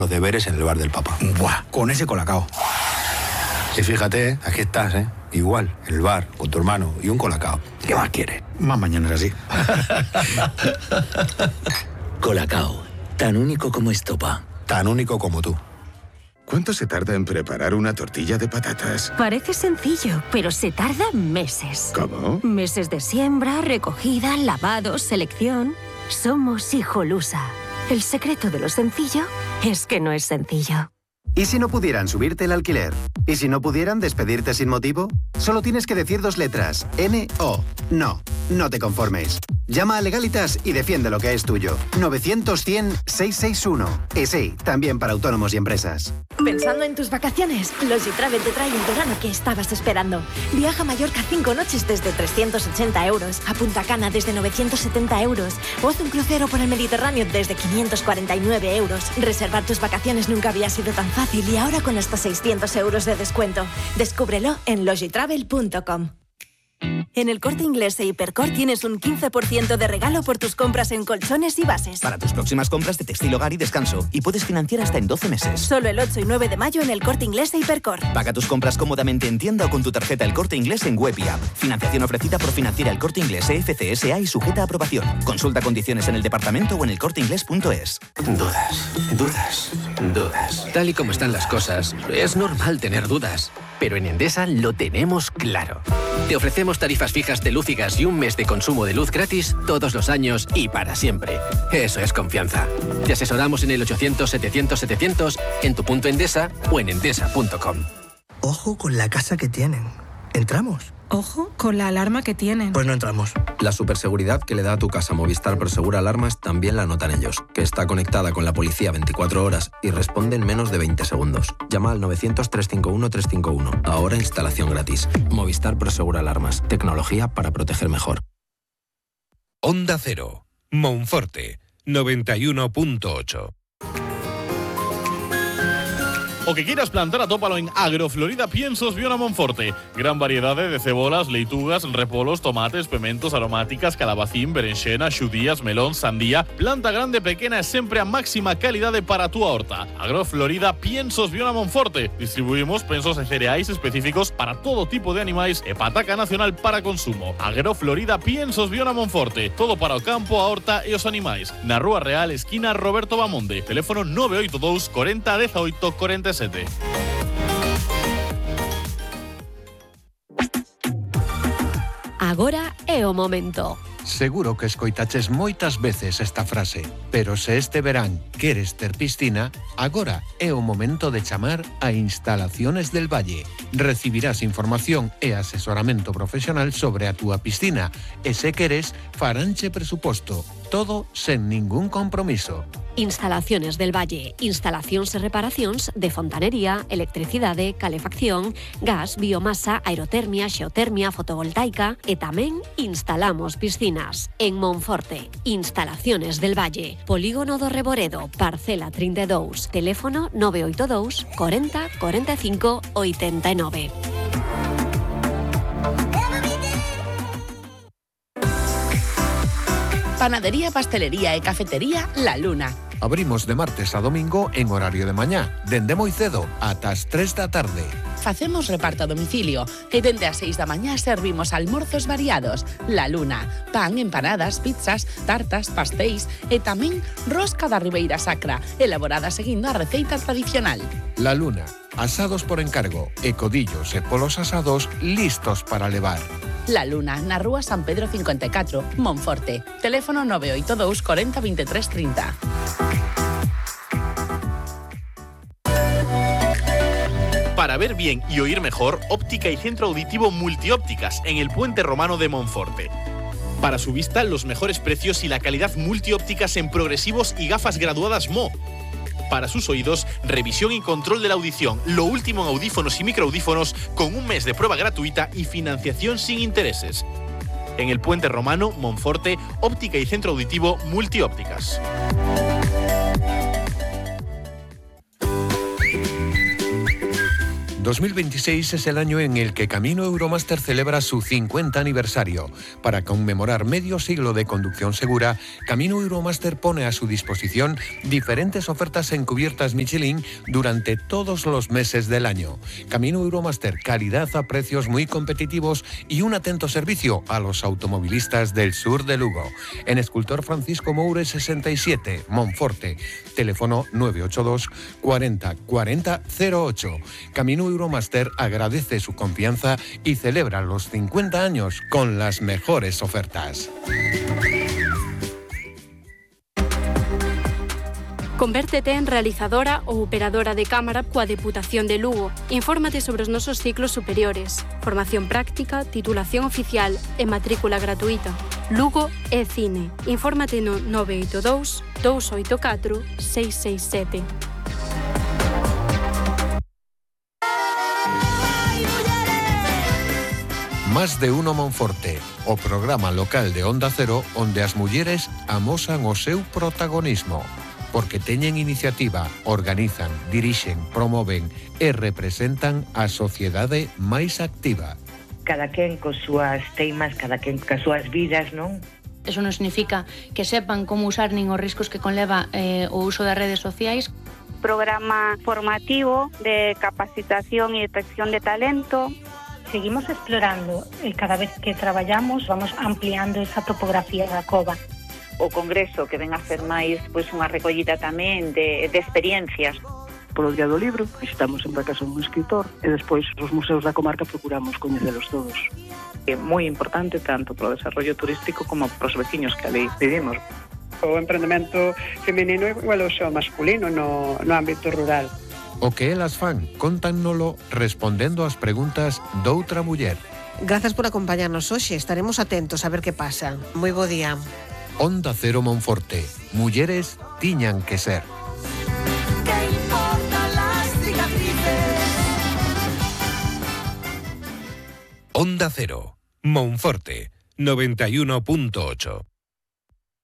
los deberes en el bar del Papa. Buah, con ese colacao. Y fíjate, aquí estás, igual, en el bar, con tu hermano y un colacao. ¿Qué más quieres? Más mañanas así. Colacao, tan único como estopa. Tan único como tú. ¿Cuánto se tarda en preparar una tortilla de patatas? Parece sencillo, pero se tarda meses. ¿Cómo? Meses de siembra, recogida, lavado, selección. Somos Hijolusa. El secreto de lo sencillo es que no es sencillo. ¿Y si no pudieran subirte el alquiler? ¿Y si no pudieran despedirte sin motivo? Solo tienes que decir 2 letras. N-O. No, no te conformes. Llama a Legalitas y defiende lo que es tuyo. 900-100-661. Y sí, también para autónomos y empresas. Pensando en tus vacaciones, Logitravel te trae el verano que estabas esperando. Viaja a Mallorca 5 noches desde 380 euros, a Punta Cana desde 970 euros, o haz un crucero por el Mediterráneo desde 549 euros. Reservar tus vacaciones nunca había sido tan fácil y ahora con hasta 600 euros de descuento. Descúbrelo en logitravel.com. En El Corte Inglés e Hipercor tienes un 15% de regalo por tus compras en colchones y bases. Para tus próximas compras de textil, hogar y descanso. Y puedes financiar hasta en 12 meses. Solo el 8 y 9 de mayo en El Corte Inglés e Hipercor. Paga tus compras cómodamente en tienda o con tu tarjeta El Corte Inglés en web y app. Financiación ofrecida por Financiera El Corte Inglés EFCSA y sujeta a aprobación. Consulta condiciones en el departamento o en elcorteinglés.es. Dudas. Tal y como están las cosas, es normal tener dudas. Pero en Endesa lo tenemos claro. Te ofrecemos tarifas fijas de luz y gas y un mes de consumo de luz gratis todos los años y para siempre. Eso es confianza. Te asesoramos en el 800-700-700, en tu punto Endesa o en endesa.com. Ojo con la casa que tienen. ¿Entramos? Ojo con la alarma que tienen. Pues no entramos. La superseguridad que le da a tu casa Movistar Prosegura Alarmas también la notan ellos, que está conectada con la policía 24 horas y responde en menos de 20 segundos. Llama al 900-351-351. Ahora instalación gratis. Movistar Prosegura Alarmas. Tecnología para proteger mejor. Onda Cero. Monforte. 91.8. O que quieras plantar, atópalo en Agroflorida Piensos Viona Monforte. Gran variedad de cebolas, leitugas, repolos, tomates, pimentos, aromáticas, calabacín, berenxena, xudías, melón, sandía. Planta grande, pequeña e sempre a máxima calidade para a túa horta. Agroflorida Piensos Viona Monforte. Distribuimos pensos e cereais específicos para todo tipo de animais e pataca nacional para consumo. Agroflorida Piensos Viona Monforte. Todo para o campo, a horta e os animais. Na Rúa Real, esquina Roberto Bamonde. Teléfono 982 40 18 47. Agora é o momento. Seguro que escoitaches moitas veces esta frase, pero se este verán queres ter piscina, agora é o momento de chamar a Instalaciones del Valle. Recibirás información e asesoramento profesional sobre a túa piscina e se queres, faranche presuposto. Todo sen ningún compromiso. Instalaciones del Valle. Instalacións e reparacións de fontanería, electricidade, calefacción, gas, biomasa, aerotermia, xeotermia, fotovoltaica e tamén instalamos piscinas. En Monforte, Instalaciones del Valle. Polígono do Reboredo, parcela 32. Teléfono 982 40 45 89. Panadería, pastelería e cafetería La Luna. Abrimos de martes a domingo en horario de mañá, dende moi cedo ata as 3 da tarde. Facemos reparto a domicilio e dende as 6 da mañá servimos almorzos variados. La Luna, pan, empanadas, pizzas, tartas, pastéis e tamén rosca da Ribeira Sacra, elaborada seguindo a receita tradicional. La Luna, asados por encargo e codillos e polos asados listos para levar. La Luna, na Rúa San Pedro 54, Monforte. Teléfono 982 40 23 30. Para ver bien y oír mejor, óptica y centro auditivo Multiópticas en el Puente Romano de Monforte. Para su vista, los mejores precios y la calidad multiópticas en progresivos y gafas graduadas MO. Para sus oídos, revisión y control de la audición, lo último en audífonos y microaudífonos con un mes de prueba gratuita y financiación sin intereses. En el Puente Romano, Monforte, óptica y centro auditivo Multiópticas. 2026 es el año en el que Camino Euromaster celebra su 50 aniversario. Para conmemorar medio siglo de conducción segura, Camino Euromaster pone a su disposición diferentes ofertas en cubiertas Michelin durante todos los meses del año. Camino Euromaster, calidad a precios muy competitivos y un atento servicio a los automovilistas del sur de Lugo. En Escultor Francisco Moure 67, Monforte. Teléfono 982 40 40 08. Camino Euromaster agradece su confianza y celebra los 50 años con las mejores ofertas. Convértete en realizadora ou operadora de cámara coa Deputación de Lugo. Infórmate sobre os nosos ciclos superiores. Formación práctica, titulación oficial e matrícula gratuita. Lugo é Cine. Infórmate no 982 284 667. Más de uno Monforte, o programa local de Onda Cero onde as mulleres amosan o seu protagonismo. Porque teñen iniciativa, organizan, dirixen, promoven e representan a sociedade máis activa. Cada quen cos súas teimas, cada quen cas súas vidas, non? Eso non significa que sepan como usar nin os riscos que conleva o uso das redes sociais. Programa formativo de capacitación e detección de talento. Seguimos explorando e cada vez que traballamos vamos ampliando esa topografía da cova. O Congreso que ven a ser máis unha recollida tamén de experiencias. Polo Día do Libro, visitamos sempre a casa dun escritor e despois os museos da comarca procuramos coñecelos todos. É moi importante tanto para o desarrollo turístico como para os veciños que ali vivimos. O emprendemento feminino igual ao xo masculino no ámbito rural. O que elas fan, cóntannolo respondendo ás preguntas doutra muller. Grazas por acompañarnos hoxe, estaremos atentos a ver que pasa. Moi bo día. Onda Cero Monforte, mulleres tiñan que ser. Onda Cero, Monforte, 91.8.